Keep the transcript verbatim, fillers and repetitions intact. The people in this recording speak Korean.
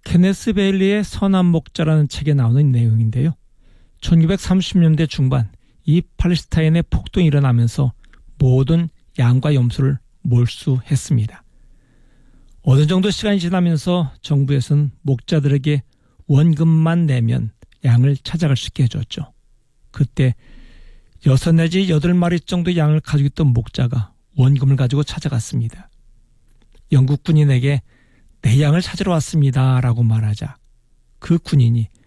케네스 베일리의 선한 목자라는 책에 나오는 내용인데요. 천구백삼십 년대 중반 이 팔레스타인의 폭동이 일어나면서 모든 양과 염소를 몰수했습니다. 어느 정도 시간이 지나면서 정부에서는 목자들에게 원금만 내면 양을 찾아갈 수 있게 해줬죠. 그때 여섯 내지 여덟 마리 정도 양을 가지고 있던 목자가 원금을 가지고 찾아갔습니다. 영국 군인에게 내 양을 찾으러 왔습니다 라고 말하자 그 군인이